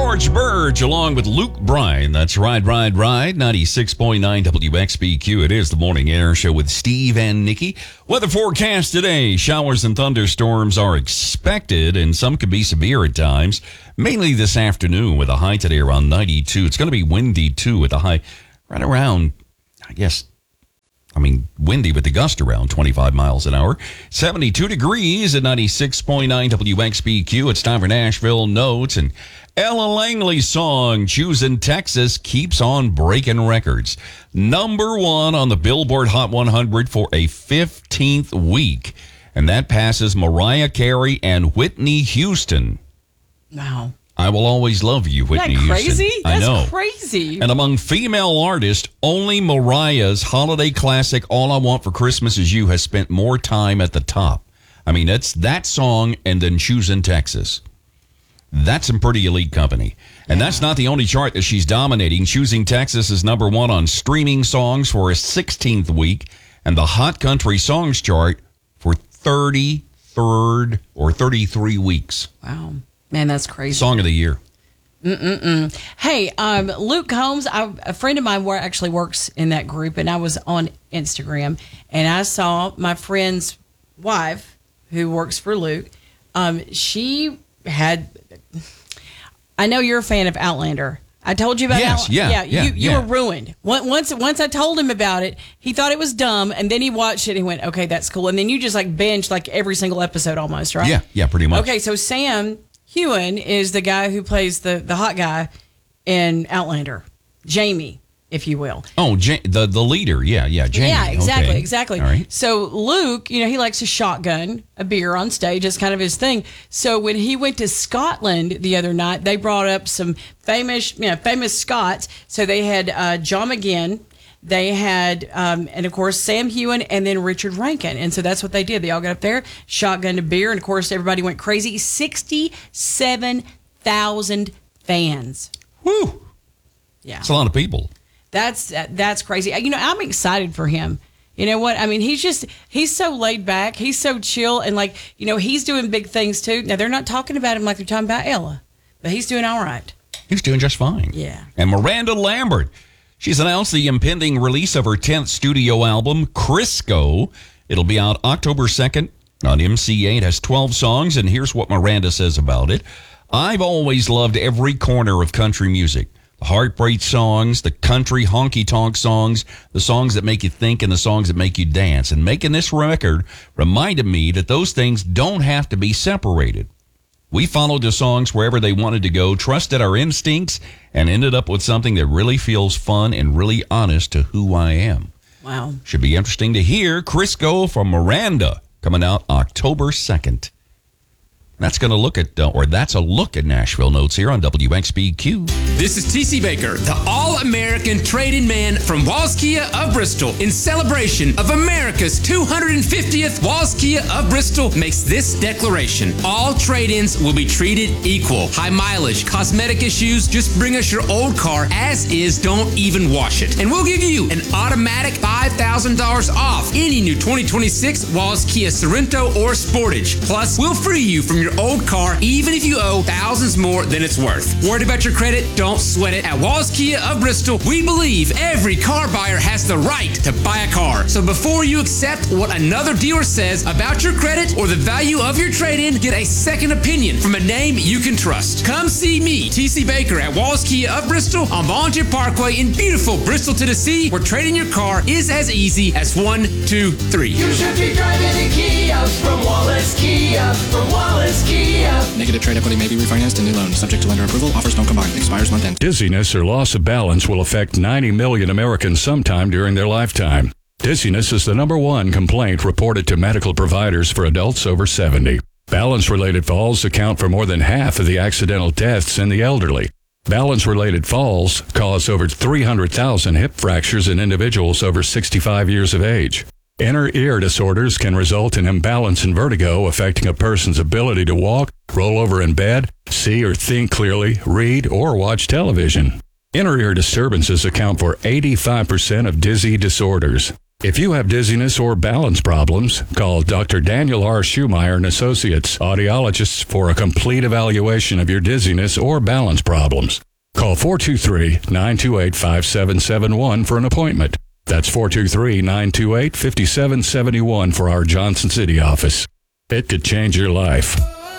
George Burge along with Luke Bryan. That's Ride, 96.9 WXBQ. It is the Morning Air Show with Steve and Nikki. Weather forecast today. Showers and thunderstorms are expected, and some could be severe at times. Mainly this afternoon with a high today around 92. It's going to be windy, too, with a high right around, windy with the gust around 25 miles an hour. 72 degrees at 96.9 WXBQ. It's time for Nashville Notes. And Ella Langley's song, Choosing Texas, keeps on breaking records. Number one on the Billboard Hot 100 for a 15th week. And that passes Mariah Carey and Whitney Houston. Wow. I Will Always Love You, Whitney Isn't that crazy? Houston. That's I know. Crazy. And among female artists, only Mariah's holiday classic, All I Want for Christmas Is You, has spent more time at the top. I mean, it's that song and then Choosing Texas. That's some pretty elite company. And that's not the only chart that she's dominating. Choosing Texas is number one on streaming songs for a 16th week, and the Hot Country Songs chart for 33rd or 33 weeks. Wow. Man, that's crazy. Song of the year. Hey, Luke Combs, a friend of mine actually works in that group, and I was on Instagram, and I saw my friend's wife, who works for Luke. She had, I know you're a fan of Outlander. I told you about Outlander. You were ruined. Once I told him about it, he thought it was dumb, and then he watched it and he went, okay, that's cool. And then you just binged every single episode almost, right? Yeah, pretty much. Okay, so Sam Heughan is the guy who plays the hot guy in Outlander, Jamie, if you will. Oh, the leader, Jamie. Yeah, exactly. All right. So Luke, he likes to shotgun a beer on stage. That's kind of his thing. So when he went to Scotland the other night, they brought up some famous Scots. So they had John McGinn. They had, and of course, Sam Heughan and then Richard Rankin. And so that's what they did. They all got up there, shotgunned a beer, and of course, everybody went crazy. 67,000 fans. Woo! Yeah. That's a lot of people. That's crazy. I'm excited for him. You know what? I mean, he's so laid back. He's so chill. And he's doing big things too. Now, they're not talking about him like they're talking about Ella, but he's doing all right. He's doing just fine. Yeah. And Miranda Lambert. She's announced the impending release of her 10th studio album, Crisco. It'll be out October 2nd on MC8. It has 12 songs, and here's what Miranda says about it. I've always loved every corner of country music. The heartbreak songs, the country honky-tonk songs, the songs that make you think, and the songs that make you dance. And making this record reminded me that those things don't have to be separated. We followed the songs wherever they wanted to go, trusted our instincts, and ended up with something that really feels fun and really honest to who I am. Wow. Should be interesting to hear Crisco from Miranda coming out October 2nd. That's a look at Nashville Notes here on WXBQ. This is TC Baker, the All-American Trade-In Man from Walls Kia of Bristol. In celebration of America's 250th, Walls Kia of Bristol makes this declaration. All trade-ins will be treated equal. High mileage, cosmetic issues, just bring us your old car as is, don't even wash it. And we'll give you an automatic $5,000 off any new 2026 Walls Kia Sorento or Sportage. Plus, we'll free you from your old car, even if you owe thousands more than it's worth. Worried about your credit? Don't sweat it. At Walls Kia of Bristol, we believe every car buyer has the right to buy a car. So before you accept what another dealer says about your credit or the value of your trade-in, get a second opinion from a name you can trust. Come see me, TC Baker, at Walls Kia of Bristol on Volunteer Parkway in beautiful Bristol, Tennessee, where trading your car is as easy as 1, 2, 3. You should be driving a Kia from Wallace Kia, from Wallace Kia. Negative trade equity may be refinanced in new loans, subject to lender approval. Offers don't combine. Expires month end. Dizziness or loss of balance will affect 90 million Americans sometime during their lifetime. Dizziness is the number one complaint reported to medical providers for adults over 70. Balance-related falls account for more than half of the accidental deaths in the elderly. Balance-related falls cause over 300,000 hip fractures in individuals over 65 years of age. Inner ear disorders can result in imbalance and vertigo, affecting a person's ability to walk, roll over in bed, see or think clearly, read, or watch television. Inner ear disturbances account for 85% of dizzy disorders. If you have dizziness or balance problems, call Dr. Daniel R. Schumeyer and Associates, audiologists, for a complete evaluation of your dizziness or balance problems. Call 423-928-5771 for an appointment. That's 423-928-5771 for our Johnson City office. It could change your life.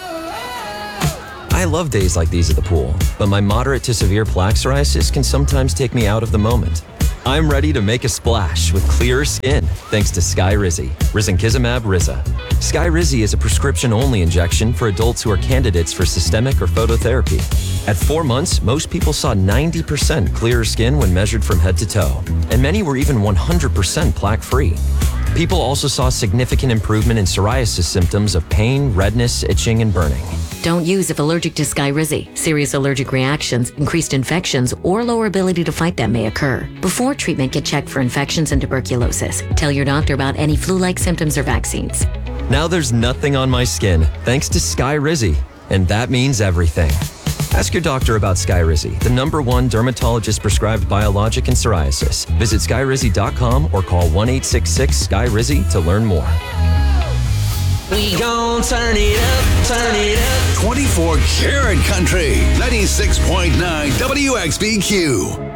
I love days like these at the pool, but my moderate to severe plaque psoriasis can sometimes take me out of the moment. I'm ready to make a splash with clearer skin thanks to Skyrizi, risankizumab Riza. Skyrizi is a prescription-only injection for adults who are candidates for systemic or phototherapy. At 4 months, most people saw 90% clearer skin when measured from head to toe, and many were even 100% plaque-free. People also saw significant improvement in psoriasis symptoms of pain, redness, itching, and burning. Don't use if allergic to Skyrizi. Serious allergic reactions, increased infections, or lower ability to fight them may occur. Before treatment, get checked for infections and tuberculosis. Tell your doctor about any flu-like symptoms or vaccines. Now there's nothing on my skin thanks to Skyrizi, and that means everything. Ask your doctor about Skyrizi, the #1 dermatologist-prescribed biologic in psoriasis. Visit skyrizi.com or call 1-866-SKY-RIZZI to learn more. We gon' turn it up, turn it up. 24 Karat Country, 96.9 WXBQ.